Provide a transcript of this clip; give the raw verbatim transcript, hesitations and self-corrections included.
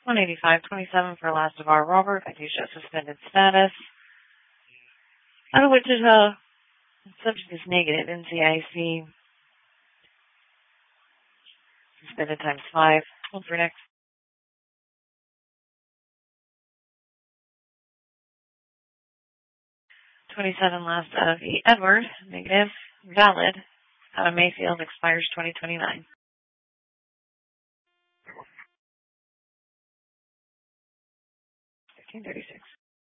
one eighty-five twenty-seven for last of our Robert. I do show suspended status. Out of Wichita, subject is negative. N C I C. Suspended times five. Hold for next. twenty-seven last out of E. Edward. Negative. Valid. Out of Mayfield expires twenty twenty-nine. fifteen thirty-six.